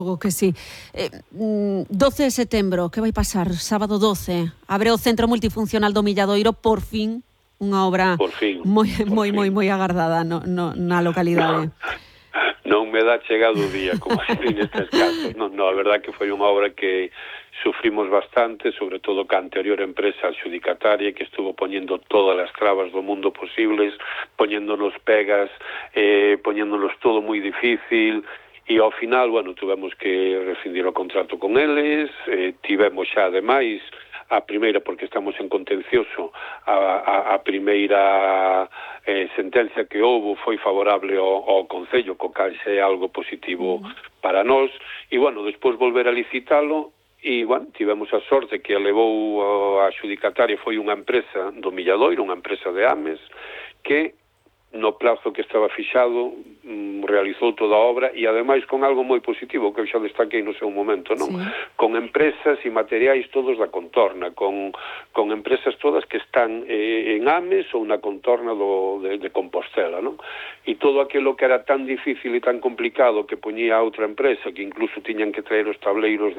O que sí. 12 de setembro, que vai pasar? Sábado 12. Abre o Centro Multifuncional do Milladoiro, por fin, unha obra moi agardada na localidade. Non me dá chegado o día, como se di nestes casos. Non, a verdad que foi unha obra que sufrimos bastante, sobre todo ca anterior empresa adxudicataria que estuvo poñendo todas as trabas do mundo posibles, poñéndonos pegas, poñéndonos todo moi difícil. E ao final, bueno, tuvemos que rescindir o contrato con eles, tivemos xa, ademais, a primeira, porque estamos en contencioso, a primeira sentencia que houve foi favorable ao Concello, co cal xa é algo positivo para nós, e, bueno, despois volver a licitalo, e, bueno, tivemos a sorte que a levou a adxudicataria foi unha empresa do Milladoiro, unha empresa de Ames, que no plazo que estaba fixado realizou toda a obra e ademais con algo moi positivo que eu xa destaquei no seu momento, non? Sí. Con empresas e materiais todos da contorna, con empresas todas que están en Ames ou na contorna de Compostela, non? E todo aquilo que era tan difícil e tan complicado que poñía a outra empresa, que incluso tiñan que traer os tableiros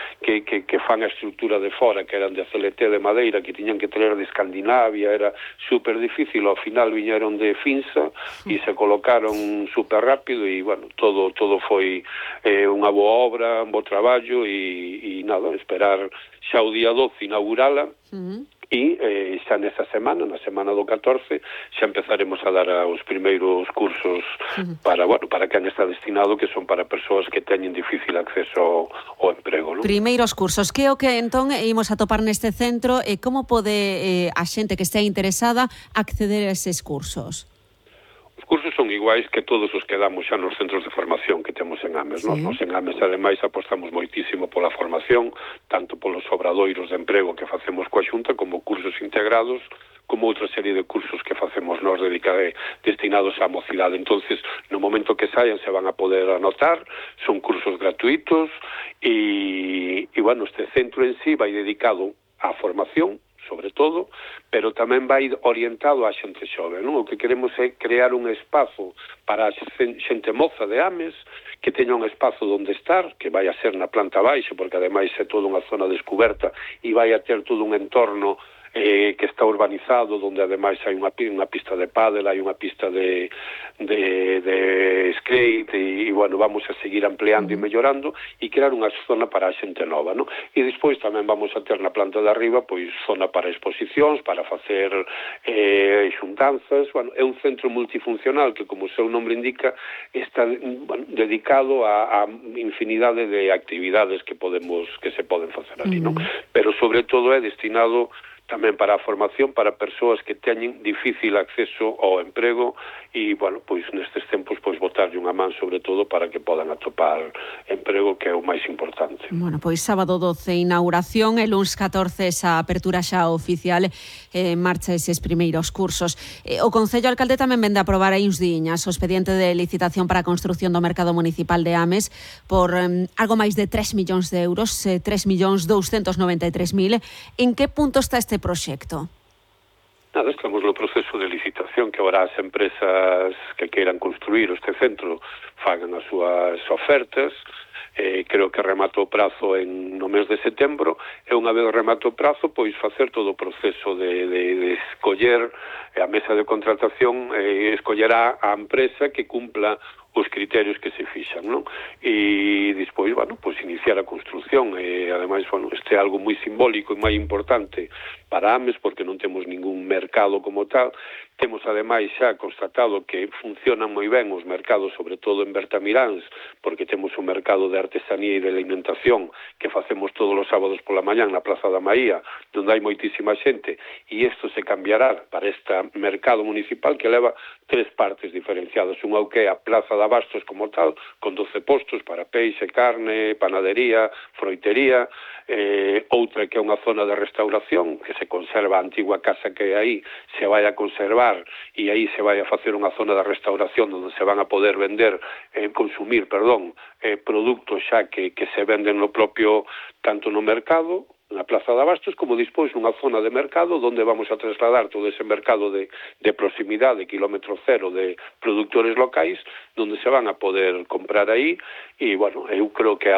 que fan a estrutura de fora, que eran de CLT de madeira, que tiñan que traer de Escandinavia, era super difícil, ao final viñeron de Finsa e se colocaron super rápido e, bueno, todo foi unha boa obra, un bo traballo e nada, esperar xa o día 12 inaugurala e xa nesa semana, na semana do 14, xa empezaremos a dar os primeiros cursos para quen está destinado, que son para persoas que teñen difícil acceso ao emprego, non? Primeiros cursos, que o que entón imos atopar neste centro e como pode a xente que estea interesada acceder a eses cursos? Os cursos son iguais que todos os que damos xa nos centros de formación que temos en Ames. Sí. Nos en Ames, ademais, apostamos moitísimo pola formación, tanto polos obradoiros de emprego que facemos coa Xunta, como cursos integrados, como outra serie de cursos que facemos nós destinados á mocidade. Entonces, no momento que saian, se van a poder anotar, son cursos gratuitos, e bueno, este centro en sí vai dedicado á formación, sobre todo, pero tamén vai orientado á xente xove, non? O que queremos é crear un espazo para a xente moza de Ames, que teña un espazo onde estar, que vai a ser na planta baixa, porque ademais é toda unha zona descoberta e vai a ter todo un entorno que está urbanizado, onde ademais hai unha pista de pádel, hai unha pista de skate, e bueno, vamos a seguir ampliando e mellorando e crear unha zona para a xente nova, non? E despois tamén vamos a ter na planta de arriba, pois, zona para exposicións, para facer xuntanzas, bueno, é un centro multifuncional que, como o seu nome indica, está dedicado a infinidade de actividades que se poden facer ali, non? Pero, sobre todo, é destinado tamén para a formación para persoas que teñen difícil acceso ao emprego e, bueno, pois nestes tempos pois botarlle unha man sobre todo para que podan atopar emprego, que é o máis importante. Bueno, pois sábado 12 inauguración e luns 14 esa apertura xa oficial, marcha eses primeiros cursos. O Concello Alcalde tamén vende a aprobar aí uns diñas o expediente de licitación para a construción do mercado municipal de Ames por algo máis de 3 millóns de euros, 3.293.000. En que punto está este proxecto? Nada, estamos no proceso de licitación, que agora as empresas que queiran construir este centro fagan as súas ofertas. Creo que remata o prazo no mes de setembro, e unha vez remata o prazo, pois facer todo o proceso de escoller a mesa de contratación, escollerá a empresa que cumpla os criterios que se fixan, non? E despois, bueno, pois iniciar a construción, e ademais, bueno, este é algo moi simbólico e moi importante para Ames, porque non temos ningún mercado como tal. Temos, ademais, xa constatado que funcionan moi ben os mercados, sobre todo en Bertamiráns, porque temos un mercado de artesanía e de alimentación que facemos todos os sábados pola mañán na Plaza da Maía, onde hai moitísima xente, e isto se cambiará para este mercado municipal que leva 3 partes diferenciadas. Unha que é a Plaza de Abastos como tal, con 12 postos para peixe, carne, panadería, froitería, outra que é unha zona de restauración, que se conserva a antigua casa que aí, se vai a conservar, e aí se vai a facer unha zona de restauración onde se van a poder consumir, produtos xa que se venden no propio, tanto no mercado, na Plaza de Abastos, como despois unha zona de mercado onde vamos a trasladar todo ese mercado de proximidade, kilómetro cero, de produtores locais, onde se van a poder comprar aí, e, bueno, eu creo que